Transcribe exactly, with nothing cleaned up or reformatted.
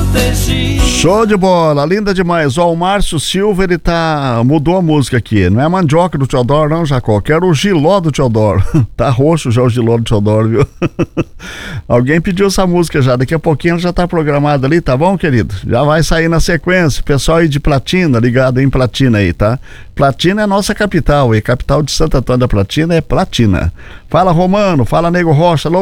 protegido. Show de bola, linda demais. Ó, o Márcio Silva, ele tá, mudou a música aqui, não é a mandioca do Teodoro não, Jacó, quero o giló do Teodoro. Tá roxo já o giló do Teodoro, viu? Alguém pediu essa música já, daqui a pouquinho já tá programada ali, tá bom, querido? Já vai sair na sequência, pessoal aí de Platina, ligado em Platina aí, tá? Platina é nossa capital, e capital de Santo Antônio da Platina é Platina. Fala, Romano, fala, Nego Rocha.